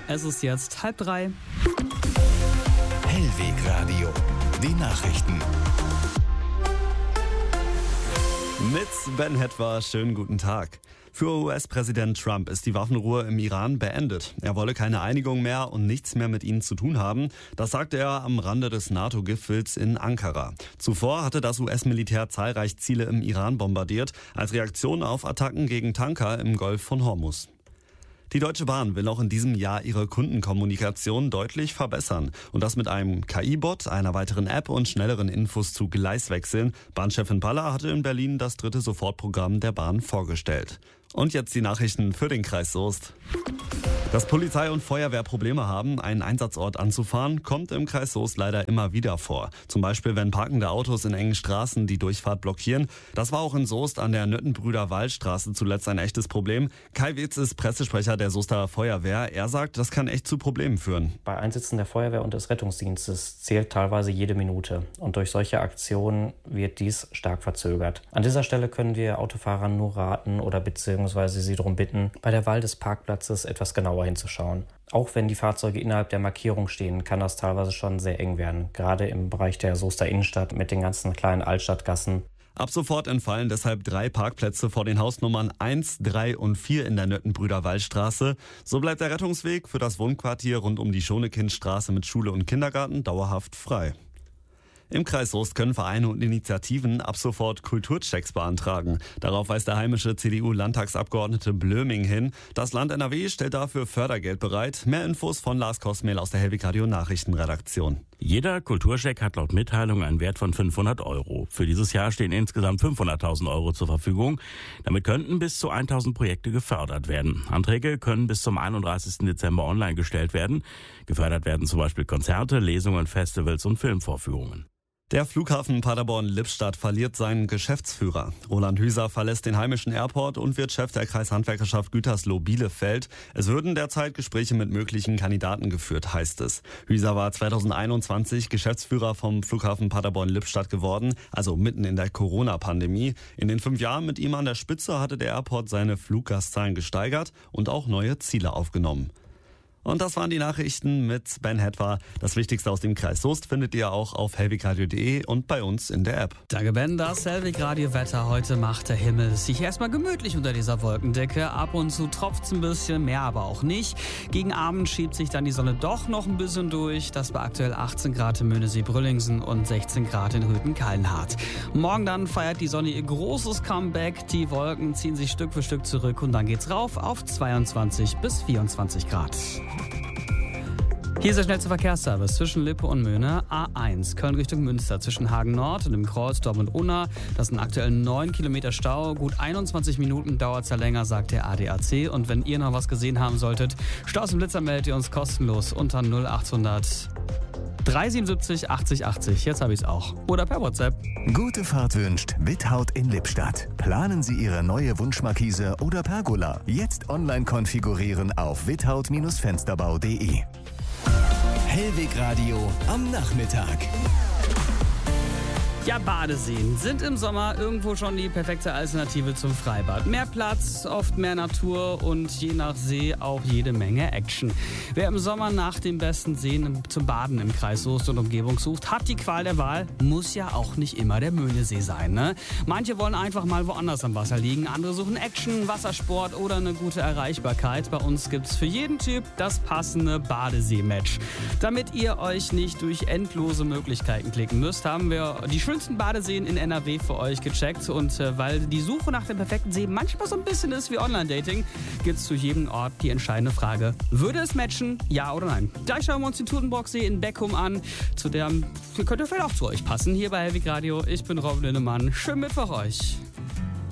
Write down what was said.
Es ist jetzt 2:30. Hellwegradio, die Nachrichten. Mit Ben Hetwer, schönen guten Tag. Für US-Präsident Trump ist die Waffenruhe im Iran beendet. Er wolle keine Einigung mehr und nichts mehr mit ihnen zu tun haben. Das sagte er am Rande des NATO-Gipfels in Ankara. Zuvor hatte das US-Militär zahlreich Ziele im Iran bombardiert, als Reaktion auf Attacken gegen Tanker im Golf von Hormuz. Die Deutsche Bahn will auch in diesem Jahr ihre Kundenkommunikation deutlich verbessern. Und das mit einem KI-Bot, einer weiteren App und schnelleren Infos zu Gleiswechseln. Bahnchefin Paller hatte in Berlin das 3. Sofortprogramm der Bahn vorgestellt. Und jetzt die Nachrichten für den Kreis Soest. Dass Polizei und Feuerwehr Probleme haben, einen Einsatzort anzufahren, kommt im Kreis Soest leider immer wieder vor. Zum Beispiel, wenn parkende Autos in engen Straßen die Durchfahrt blockieren. Das war auch in Soest an der Nöttenbrüder-Waldstraße zuletzt ein echtes Problem. Kai Wetz ist Pressesprecher der Soester Feuerwehr. Er sagt, das kann echt zu Problemen führen. Bei Einsätzen der Feuerwehr und des Rettungsdienstes zählt teilweise jede Minute. Und durch solche Aktionen wird dies stark verzögert. An dieser Stelle können wir Autofahrern nur raten oder beziehungsweise sie darum bitten, bei der Wahl des Parkplatzes etwas genauer hinzuschauen. Auch wenn die Fahrzeuge innerhalb der Markierung stehen, kann das teilweise schon sehr eng werden. Gerade im Bereich der Soester Innenstadt mit den ganzen kleinen Altstadtgassen. Ab sofort entfallen deshalb 3 Parkplätze vor den Hausnummern 1, 3 und 4 in der Nöttenbrüder Waldstraße. So bleibt der Rettungsweg für das Wohnquartier rund um die Schonekindstraße mit Schule und Kindergarten dauerhaft frei. Im Kreis Soest können Vereine und Initiativen ab sofort Kulturchecks beantragen. Darauf weist der heimische CDU-Landtagsabgeordnete Blöming hin. Das Land NRW stellt dafür Fördergeld bereit. Mehr Infos von Lars Kosmehl aus der Hellwegradio Nachrichtenredaktion. Jeder Kulturcheck hat laut Mitteilung einen Wert von 500 €. Für dieses Jahr stehen insgesamt 500.000 € zur Verfügung. Damit könnten bis zu 1.000 Projekte gefördert werden. Anträge können bis zum 31. Dezember online gestellt werden. Gefördert werden zum Beispiel Konzerte, Lesungen, Festivals und Filmvorführungen. Der Flughafen Paderborn-Lippstadt verliert seinen Geschäftsführer. Roland Hüser verlässt den heimischen Airport und wird Chef der Kreishandwerkerschaft Gütersloh Bielefeld. Es würden derzeit Gespräche mit möglichen Kandidaten geführt, heißt es. Hüser war 2021 Geschäftsführer vom Flughafen Paderborn-Lippstadt geworden, also mitten in der Corona-Pandemie. In den 5 Jahren mit ihm an der Spitze hatte der Airport seine Fluggastzahlen gesteigert und auch neue Ziele aufgenommen. Und das waren die Nachrichten mit Ben Hetwer. Das Wichtigste aus dem Kreis Soest findet ihr auch auf hellwegradio.de und bei uns in der App. Danke, Ben. Das Hellwegradio-Wetter. Heute macht der Himmel sich erstmal gemütlich unter dieser Wolkendecke. Ab und zu tropft es ein bisschen, mehr aber auch nicht. Gegen Abend schiebt sich dann die Sonne doch noch ein bisschen durch. Das war aktuell 18 Grad in Möhnesee-Brüllingsen und 16 Grad in Rüthen-Kallenhardt. Morgen dann feiert die Sonne ihr großes Comeback. Die Wolken ziehen sich Stück für Stück zurück und dann geht's rauf auf 22 bis 24 Grad. Hier ist der schnellste Verkehrsservice zwischen Lippe und Möhne. A1 Köln Richtung Münster zwischen Hagen Nord und dem Kreuzdorf und Unna. Das sind aktuell 9 Kilometer Stau. Gut 21 Minuten dauert es ja länger, sagt der ADAC. Und wenn ihr noch was gesehen haben solltet, Staus und Blitzer meldet ihr uns kostenlos unter 0800 377 80 80. Jetzt habe ich es auch. Oder per WhatsApp. Gute Fahrt wünscht Without in Lippstadt. Planen Sie Ihre neue Wunschmarkise oder Pergola. Jetzt online konfigurieren auf without-fensterbau.de. Hellwegradio am Nachmittag. Ja, Badeseen sind im Sommer irgendwo schon die perfekte Alternative zum Freibad. Mehr Platz, oft mehr Natur und je nach See auch jede Menge Action. Wer im Sommer nach den besten Seen zum Baden im Kreis Soest und Umgebung sucht, hat die Qual der Wahl. Muss ja auch nicht immer der Möhnesee sein, ne? Manche wollen einfach mal woanders am Wasser liegen, andere suchen Action, Wassersport oder eine gute Erreichbarkeit. Bei uns gibt's für jeden Typ das passende Badesee-Match. Damit ihr euch nicht durch endlose Möglichkeiten klicken müsst, haben wir die schönsten Badeseen in NRW für euch gecheckt. Und weil die Suche nach dem perfekten See manchmal so ein bisschen ist wie Online-Dating, gibt es zu jedem Ort die entscheidende Frage: Würde es matchen, ja oder nein? Gleich schauen wir uns den Tudenbrocksee in Beckum an. Zu der könnte vielleicht auch zu euch passen, hier bei Hellwegradio. Ich bin Robin Linnemann. Schönen Mittwoch euch.